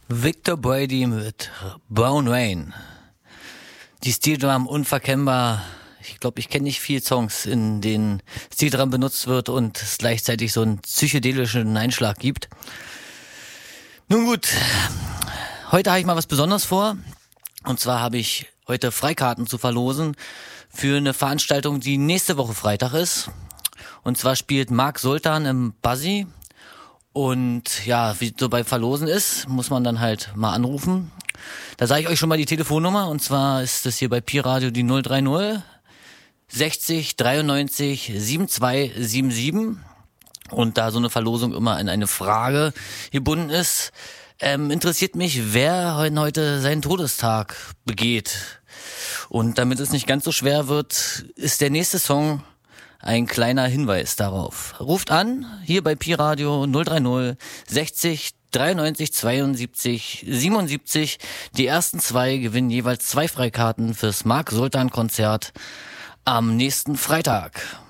Victor Brady mit Brown Rain. Die Steel Drum unverkennbar. Ich glaube, ich kenne nicht viele Songs, in denen Steel Drum benutzt wird und es gleichzeitig so einen psychedelischen Einschlag gibt. Nun gut, heute habe ich mal was Besonderes vor. Und zwar habe ich heute Freikarten zu verlosen für eine Veranstaltung, die nächste Woche Freitag ist. Und zwar spielt Marc Sultan im Buzzy. Und ja, wie so bei Verlosen ist, muss man dann halt mal anrufen. Da sage ich euch schon mal die Telefonnummer. Und zwar ist das hier bei Pi Radio die 030 60 93 7277. Und da so eine Verlosung immer in eine Frage gebunden ist, interessiert mich, wer heute seinen Todestag begeht. Und damit es nicht ganz so schwer wird, ist der nächste Song ein kleiner Hinweis darauf. Ruft an, hier bei Pi Radio 030 60 93 72 77. Die ersten zwei gewinnen jeweils 2 Freikarten fürs Marc Sultan Konzert am nächsten Freitag.